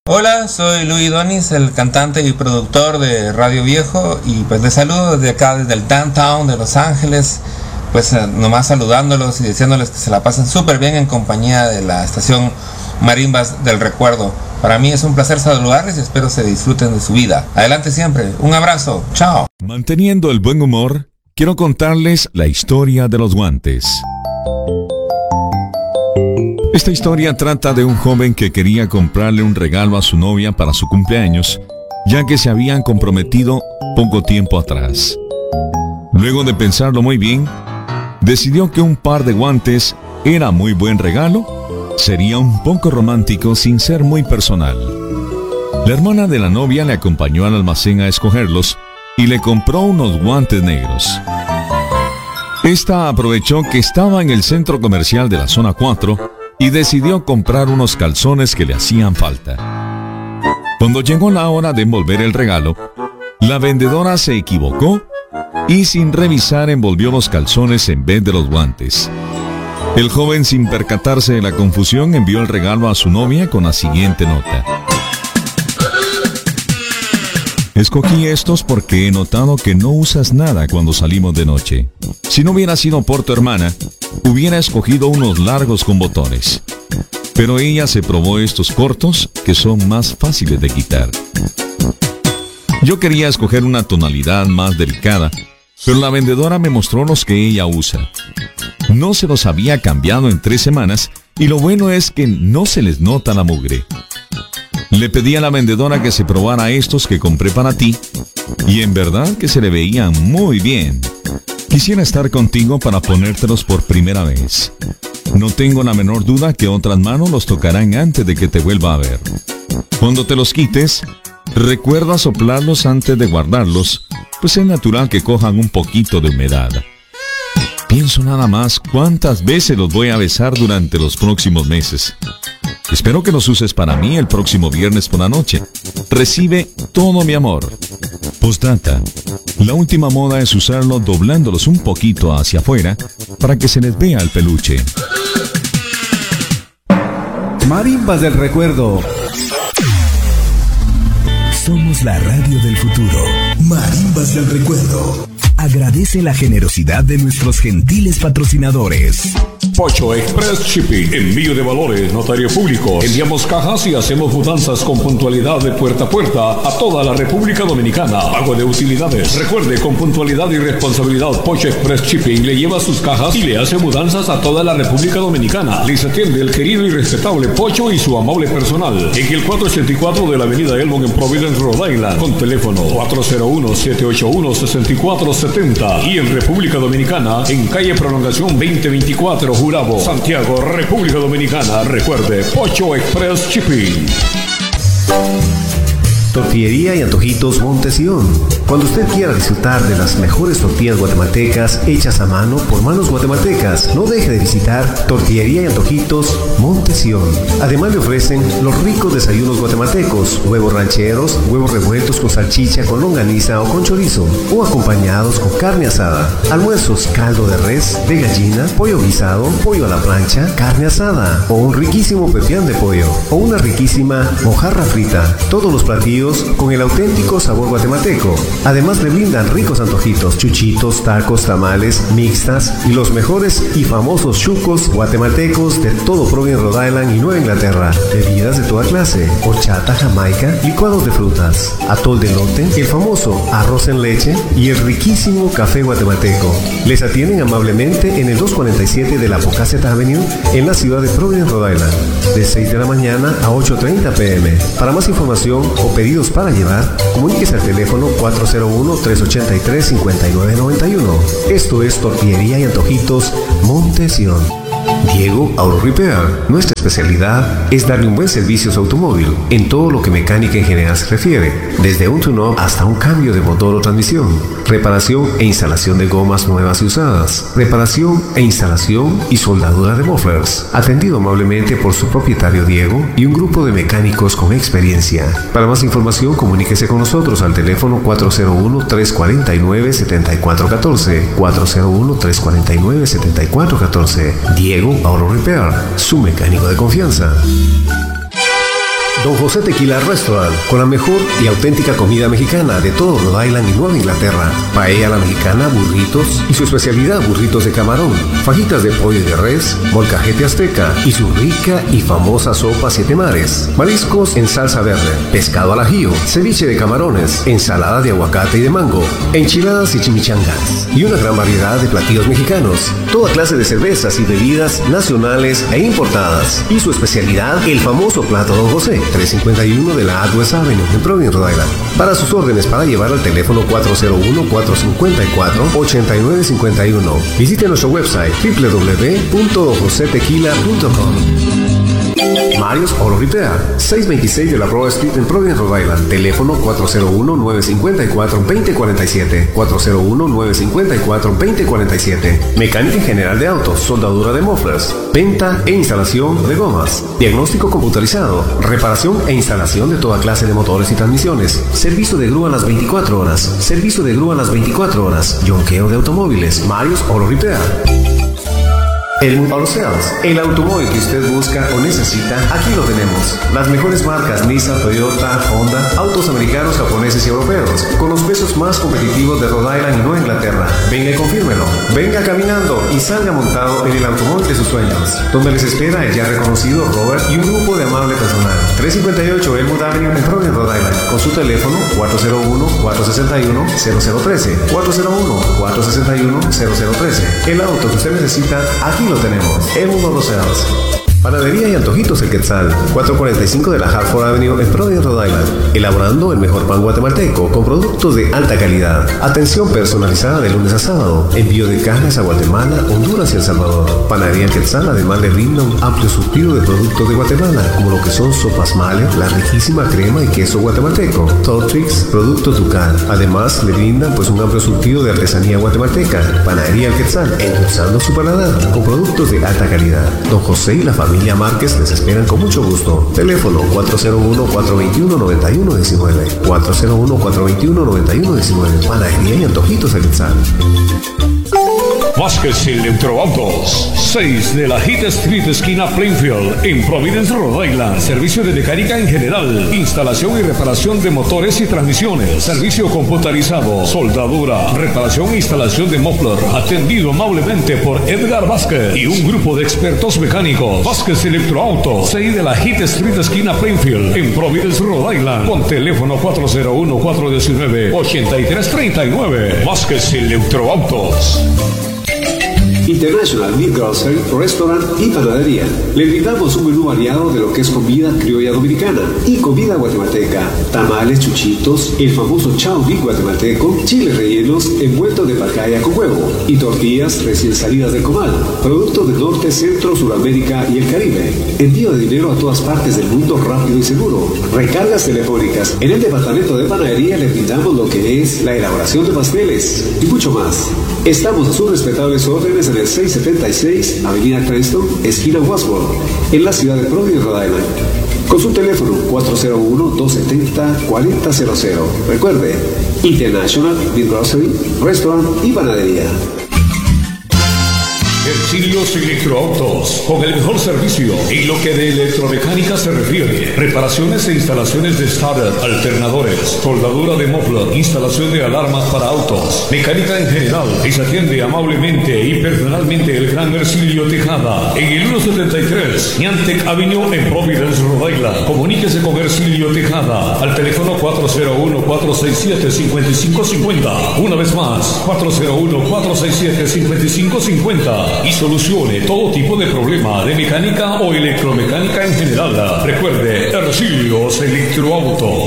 Hola, soy Luis Donis, el cantante y productor de Radio Viejo, y pues les saludo desde acá, desde el downtown de Los Ángeles, pues nomás saludándolos y deseándoles que se la pasen súper bien en compañía de la estación Marimbas del Recuerdo. Para mí es un placer saludarles y espero se disfruten de su vida. Adelante siempre, un abrazo, chao. Manteniendo el buen humor, quiero contarles la historia de los guantes. Esta historia trata de un joven que quería comprarle un regalo a su novia para su cumpleaños, ya que se habían comprometido poco tiempo atrás. Luego de pensarlo muy bien, decidió que un par de guantes era muy buen regalo, sería un poco romántico sin ser muy personal. La hermana de la novia le acompañó al almacén a escogerlos y le compró unos guantes negros. Esta aprovechó que estaba en el centro comercial de la zona 4 y decidió comprar unos calzones que le hacían falta. Cuando llegó la hora de envolver el regalo, la vendedora se equivocó y sin revisar envolvió los calzones en vez de los guantes. El joven, sin percatarse de la confusión, envió el regalo a su novia con la siguiente nota: escogí estos porque he notado que no usas nada cuando salimos de noche. Si no hubiera sido por tu hermana, hubiera escogido unos largos con botones. Pero ella se probó estos cortos, que son más fáciles de quitar. Yo quería escoger una tonalidad más delicada, pero la vendedora me mostró los que ella usa. No se los había cambiado en 3 semanas y lo bueno es que no se les nota la mugre. Le pedí a la vendedora que se probara estos que compré para ti y en verdad que se le veían muy bien. Quisiera estar contigo para ponértelos por primera vez. No tengo la menor duda que otras manos los tocarán antes de que te vuelva a ver. Cuando te los quites, recuerda soplarlos antes de guardarlos, pues es natural que cojan un poquito de humedad. Pienso nada más cuántas veces los voy a besar durante los próximos meses. Espero que los uses para mí el próximo viernes por la noche. Recibe todo mi amor. Postdata: la última moda es usarlos doblándolos un poquito hacia afuera para que se les vea el peluche. Marimbas del Recuerdo. Somos la radio del futuro. Marimbas del Recuerdo. Agradece la generosidad de nuestros gentiles patrocinadores. Pocho Express Shipping, envío de valores, notario público. Enviamos cajas y hacemos mudanzas con puntualidad de puerta a puerta a toda la República Dominicana. Pago de utilidades. Recuerde, con puntualidad y responsabilidad, Pocho Express Shipping le lleva sus cajas y le hace mudanzas a toda la República Dominicana. Les atiende el querido y respetable Pocho y su amable personal en el 484 de la avenida Elmont en Providence, Rhode Island, con teléfono 401-781-6470 y en República Dominicana en calle Prolongación 2024, Gurabo, Santiago, República Dominicana. Recuerde, Pocho Express Shipping. Tortillería y Antojitos Montesión. Cuando usted quiera disfrutar de las mejores tortillas guatemaltecas hechas a mano por manos guatemaltecas, no deje de visitar Tortillería y Antojitos Montesión. Además le ofrecen los ricos desayunos guatemaltecos, huevos rancheros, huevos revueltos con salchicha, con longaniza o con chorizo, o acompañados con carne asada. Almuerzos: caldo de res, de gallina, pollo guisado, pollo a la plancha, carne asada, o un riquísimo pepián de pollo, o una riquísima mojarra frita. Todos los platillos con el auténtico sabor guatemalteco. Además le brindan ricos antojitos, chuchitos, tacos, tamales, mixtas y los mejores y famosos chucos guatemaltecos de todo Providence, Rhode Island y Nueva Inglaterra. Bebidas de toda clase: horchata, jamaica, licuados de frutas, atol de elote, el famoso arroz en leche y el riquísimo café guatemalteco. Les atienden amablemente en el 247 de la Pocasset Avenue en la ciudad de Providence, Rhode Island, de 6 de la mañana a 8:30 p.m. Para más información o pedidos para llevar, comuníquese al teléfono 401-383-5991. Esto es Tortillería y Antojitos Montesión. Diego Auto Repair. Nuestra especialidad es darle un buen servicio a su automóvil en todo lo que mecánica en general se refiere, desde un tune-up hasta un cambio de motor o transmisión, reparación e instalación de gomas nuevas y usadas, reparación e instalación y soldadura de mufflers, atendido amablemente por su propietario Diego y un grupo de mecánicos con experiencia. Para más información, comuníquese con nosotros al teléfono 401-349-7414, 401-349-7414. Diego Auto Repair, su mecánico de confianza. Don José Tequila Restaurant, con la mejor y auténtica comida mexicana de todo Rhode Island y Nueva Inglaterra. Paella a la mexicana, burritos y su especialidad, burritos de camarón, fajitas de pollo y de res, molcajete azteca y su rica y famosa sopa siete mares, mariscos en salsa verde, pescado al ajillo, ceviche de camarones, ensalada de aguacate y de mango, enchiladas y chimichangas y una gran variedad de platillos mexicanos, toda clase de cervezas y bebidas nacionales e importadas y su especialidad, el famoso plato Don José, 351 de la Atwest Avenue en Providence, Rhode Island. Para sus órdenes para llevar al teléfono 401-454-8951. Visite nuestro website www.donjosetequila.com. Mario's Auto Repair, 626 de la Broad Street en Providence, Rhode Island. Teléfono 401-954-2047. 401-954-2047. Mecánica en general de autos, soldadura de mufflers, venta e instalación de gomas, diagnóstico computarizado, reparación e instalación de toda clase de motores y transmisiones, servicio de grúa a las 24 horas, servicio de grúa a las 24 horas, yonqueo de automóviles. Mario's Auto Repair. Elmwood Auto Sales, el automóvil que usted busca o necesita, aquí lo tenemos. Las mejores marcas Nissan, Toyota, Honda, autos americanos, japoneses y europeos, con los precios más competitivos de Rhode Island y Nueva Inglaterra. Venga y confírmelo. Venga caminando y salga montado en el automóvil de sus sueños, donde les espera el ya reconocido Robert y un grupo de amable personal. 358 Elmwood Avenue en Providence, Rhode Island, con su teléfono 401-461-0013. 401-461-0013. El auto que usted necesita, aquí lo tenemos. Elmwood Auto Sales. Panadería y Antojitos El Quetzal, 445 de la Hartford Avenue en Providence, Rhode Island. Elaborando el mejor pan guatemalteco con productos de alta calidad. Atención personalizada de lunes a sábado. Envío de cajas a Guatemala, Honduras y El Salvador. Panadería El Quetzal además le brinda un amplio surtido de productos de Guatemala, como lo que son sopas Mahler, la riquísima crema y queso guatemalteco, Tortrix, productos Ducal. Además le brindan pues un amplio surtido de artesanía guatemalteca. Panadería El Quetzal, endulzando su paladar con productos de alta calidad. Don José y la familia Márquez les esperan con mucho gusto. Teléfono 401-421-9119. 401-421-9119. Panadería y Antojitos El Quetzal. Vázquez Electroautos, 6 de la Heat Street, esquina Plainfield, en Providence, Rhode Island. Servicio de mecánica en general, instalación y reparación de motores y transmisiones, servicio computarizado, soldadura, reparación e instalación de muffler. Atendido amablemente por Edgar Vázquez y un grupo de expertos mecánicos. Vázquez Electroautos, 6 de la Heat Street, esquina Plainfield, en Providence, Rhode Island. Con teléfono 401-419-8339. Vázquez Electroautos. International Meat Grocery, Restaurant y Panadería. Le brindamos un menú variado de lo que es comida criolla dominicana y comida guatemalteca. Tamales, chuchitos, el famoso chow mein guatemalteco, chiles rellenos envueltos de pacaya con huevo y tortillas recién salidas del comal. Productos del norte, centro, Suramérica y el Caribe. Envío de dinero a todas partes del mundo rápido y seguro. Recargas telefónicas. En el departamento de panadería le brindamos lo que es la elaboración de pasteles y mucho más. Estamos a sus respetables órdenes en el 676 Avenida Cranston, esquina Wasworth, en la ciudad de Providence, Rhode Island. Con su teléfono 401-270-4000. Recuerde, International Meat Grocery, Restaurant y Panadería. Hercilios Electroautos, con el mejor servicio en lo que de electromecánica se refiere. Reparaciones e instalaciones de starter, alternadores, soldadura de muffler, instalación de alarmas para autos, mecánica en general. Y se atiende amablemente y personalmente el gran Hercilio Tejada en el 173 Niantec Avenue en Providence, Rhode Island. Comuníquese con Hercilio Tejada al teléfono 401-467-5550. Una vez más, 401-467-5550. Y solucione todo tipo de problema de mecánica o electromecánica en general. Recuerde, Hercilios Electroautos.